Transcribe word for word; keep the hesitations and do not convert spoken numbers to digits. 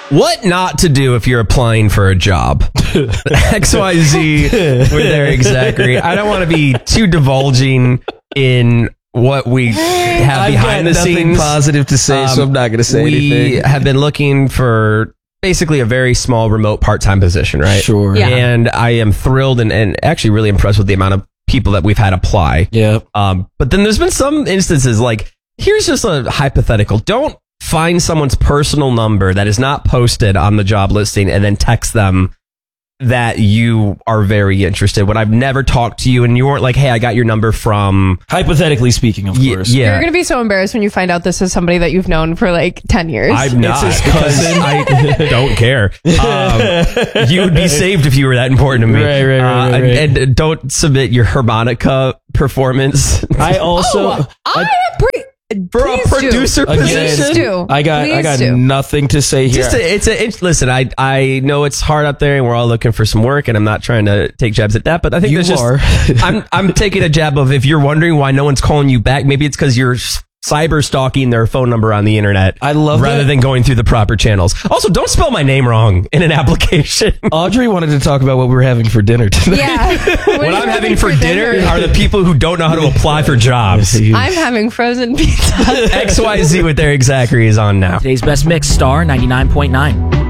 What not to do if you're applying for a job. X Y Z with their exact read. I don't want to be too divulging in what we have I've behind got the nothing scenes. positive to say, so I'm not going to say we anything. We have been looking for basically a very small remote part-time position, right? Sure. Yeah. And I am thrilled and, and actually really impressed with the amount of people that we've had apply. Yeah. Um, but then there's been some instances like, here's just a hypothetical. Don't find someone's personal number that is not posted on the job listing and then text them that you are very interested when I've never talked to you and you weren't like, hey, I got your number from... Hypothetically speaking, of Y- course. yeah. You're going to be so embarrassed when you find out this is somebody that you've known for like ten years. I'm not, his because cousin. I don't care. Um, you would be saved if you were that important to me. Right, right, right, Uh, right, right. And, and don't submit your harmonica performance. I also... oh, I am pretty... For a Please do. producer Again, position? Please do. I got I Please got do. nothing to say here. Just a, it's a it's, listen. I I know it's hard out there, and we're all looking for some work. And I'm not trying to take jabs at that, but I think You there's just are. I'm I'm taking a jab of if you're wondering why no one's calling you back, maybe it's because you're s- cyber stalking their phone number on the internet. I love rather that. than going through the proper channels. Also, don't spell my name wrong in an application. Audrey wanted to talk about what we were having for dinner tonight. Yeah. What I'm having for dinner are the people who don't know how to apply for jobs. I'm having frozen pizza. X Y Z with their exact is on now. Today's best mix, Star ninety-nine point nine.